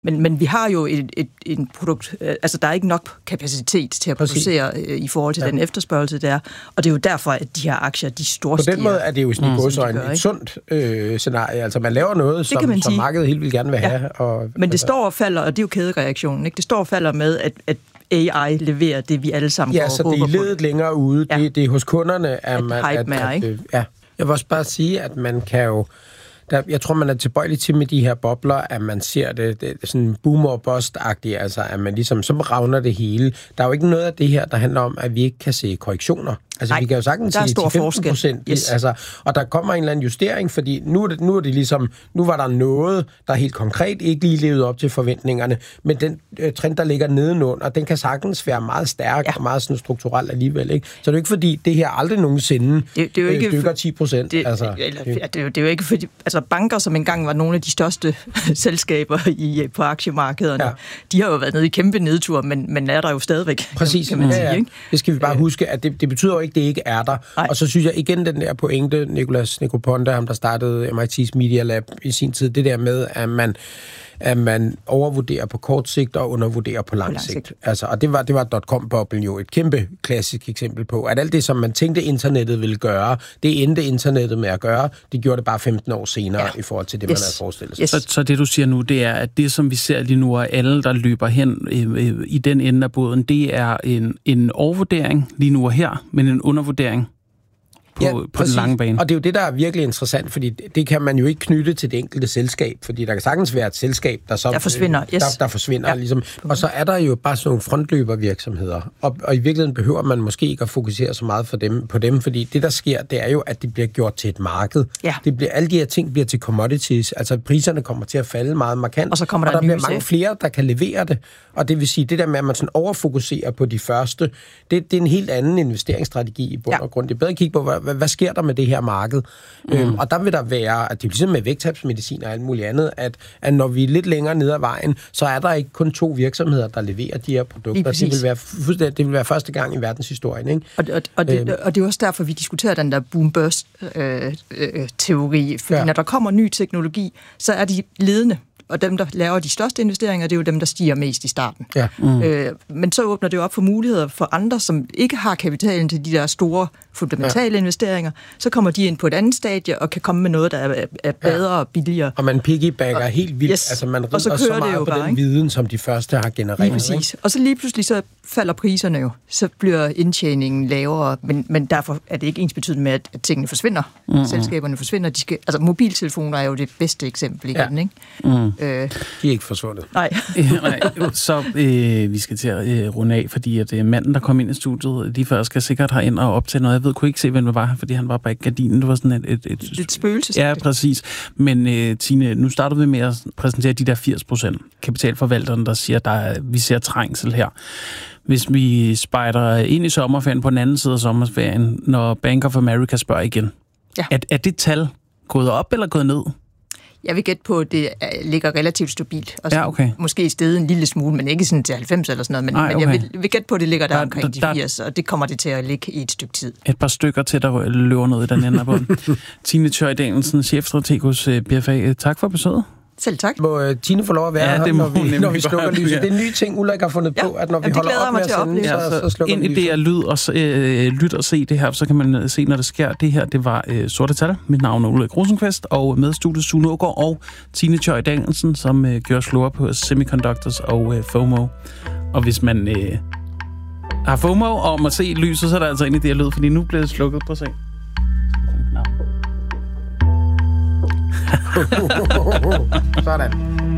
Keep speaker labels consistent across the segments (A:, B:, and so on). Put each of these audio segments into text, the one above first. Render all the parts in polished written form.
A: Men vi har jo en produkt, altså der er ikke nok kapacitet til at producere i forhold til den efterspørgsel der, og det er jo derfor, at de her aktier, de storstiger.
B: På den måde er det jo sådan et sundt scenarie, altså man laver noget, som markedet helt vil gerne vil have.
A: Men det står og falder, og det er jo kædereaktionen, ikke? Det står og falder med, at AI leverer det, vi alle sammen går og håber på.
B: Ja, så det er ledet længere ude, det er hos kunderne,
A: at man...
B: ikke? Ja. Jeg vil også bare sige, at man kan jo... Jeg tror, man er tilbøjelig til med de her bobler, at man ser det sådan boomer bust-agtigt, altså at man ligesom, så ravner det hele. Der er jo ikke noget af det her, der handler om, at vi ikke kan se korrektioner. Altså, vi kan jo sagtens se 15%. Yes. Altså, og der kommer en eller anden justering, fordi nu er det ligesom, nu var der noget, der helt konkret ikke lige levede op til forventningerne, men den trend, der ligger nedenunder, den kan sagtens være meget stærk og meget sådan strukturel alligevel, ikke? Så det er jo ikke fordi, det her aldrig nogensinde dykker 10%.
A: Det er jo ikke fordi, altså banker, som engang var nogle af de største selskaber på aktiemarkederne, de har jo været nede i kæmpe nedtur, men er der jo stadigvæk.
B: Præcis,
A: kan man sige, ikke?
B: Det skal vi bare huske, at det betyder jo ikke, det ikke er der. Nej. Og så synes jeg igen den der pointe, Nicolas Negroponte, ham der startede MIT's Media Lab i sin tid, det der med, at man overvurderer på kort sigt og undervurderer på lang sigt. Altså, og det var .com-boblen jo et kæmpe klassisk eksempel på, at alt det, som man tænkte internettet ville gøre, det endte internettet med at gøre, det gjorde det bare 15 år senere i forhold til det, man havde forestillet sig.
C: Så det, du siger nu, det er, at det, som vi ser lige nu, er alle, der løber hen i den ende af båden, det er en overvurdering lige nu og her, men en undervurdering på den lange bane.
B: Og det er jo det, der er virkelig interessant, fordi det kan man jo ikke knytte til det enkelte selskab, fordi der kan sagtens være et selskab, der
A: forsvinder.
B: Der forsvinder ligesom. Og så er der jo bare sådan nogle frontløbervirksomheder, og i virkeligheden behøver man måske ikke at fokusere så meget på dem, fordi det, der sker, det er jo, at det bliver gjort til et marked. Ja. Alle de her ting bliver til commodities, altså priserne kommer til at falde meget markant,
A: og så kommer der
B: bliver mange flere, der kan levere det. Og det vil sige, det der med, at man sådan overfokuserer på de første, det er en helt anden investeringsstrategi i bund og grund. Det er bedre at kigge på, hvad sker der med det her marked? Og der vil der være, at det er ligesom med vægttabsmedicin og alt muligt andet, at når vi er lidt længere ned ad vejen, så er der ikke kun 2 virksomheder, der leverer de her produkter. Det vil være første gang i verdenshistorien, ikke?
A: Og det er også derfor, vi diskuterer den der boom-burst-teori. Fordi når der kommer ny teknologi, så er de ledende. Og dem, der laver de største investeringer, det er jo dem, der stiger mest i starten. Ja. Men så åbner det jo op for muligheder for andre, som ikke har kapitalen til de der store fundamentale investeringer. Så kommer de ind på et andet stadie og kan komme med noget, der er bedre og billigere.
B: Og man piggybacker helt vildt. Altså man rider så meget på den viden, som de første har genereret.
A: Lige præcis. Og så lige pludselig så falder priserne jo. Så bliver indtjeningen lavere. Men derfor er det ikke ensbetydende med, at tingene forsvinder. Selskaberne forsvinder. Altså mobiltelefoner er jo det bedste eksempel igen, ikke?
B: De er ikke forsvundet.
A: Nej.
C: Så vi skal til at runde af, fordi at manden, der kom ind i studiet lige før, skal sikkert have ind og optage noget. Jeg kunne ikke se, hvem det var, fordi han var bag gardinen. Det var sådan
A: et spøgelse.
C: Ja, præcis. Men Tine, nu starter vi med at præsentere de der 80%. Kapitalforvalteren, der siger, vi ser trængsel her. Hvis vi spejder ind i sommerferien på den anden side af sommerferien, når Bank of America spørger igen. Ja. Er det tal gået op eller gået ned?
A: Jeg vil gætte på, at det ligger relativt stabilt. Og måske et sted en lille smule, men ikke sådan til 90 eller sådan noget. Men jeg vil gætte på, at det ligger der omkring de 80, og det kommer det til at ligge i et stykke tid.
C: Et par stykker til, der løber noget i den ende af bunden. Tine Tjøj Danielsen, chefstrateg hos BFA. Tak for besøget.
A: Selv tak.
B: Må Tine få lov at være her, når vi slukker lyset? Det er en ny ting, Ulrik har fundet på, at når vi holder op med at sende, så slukker
C: vi lyset. Ind i det er lyt og se det her, så kan man se, når det sker. Det her, det var Sorte Tal. Mit navn er Ulrik Rosenqvist, og med studiet Sune Aagaard og Tine Tjøj Danielsen, som gør slået på Semiconductors og FOMO. Og hvis man har FOMO og må se lyset, så er der altså ind i det her lyd, fordi nu bliver det slukket på sig.
B: Sådan.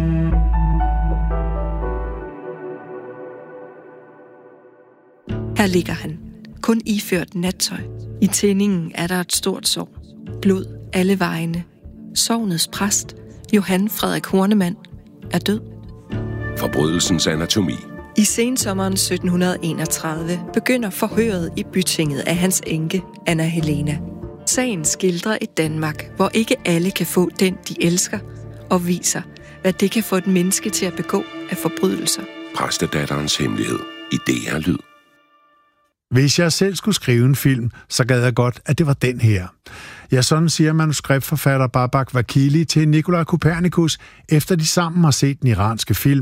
D: Her ligger han, kun iført nattøj. I tændingen er der et stort sår. Blod alle vejene. Sognets præst, Johan Frederik Hornemann, er død.
E: Forbrydelsens anatomi.
D: I sensommeren 1731 begynder forhøret i bytinget af hans enke, Anna Helena. Sagen skildrer et Danmark, hvor ikke alle kan få den, de elsker, og viser, hvad det kan få et menneske til at begå af forbrydelser.
E: Præstedatterens hemmelighed i DR Lyd.
F: Hvis jeg selv skulle skrive en film, så gad jeg godt, at det var den her. Ja, sådan siger manuskriptforfatter Babak Vakili til Nikolaj Kopernikus, efter de sammen har set den iranske film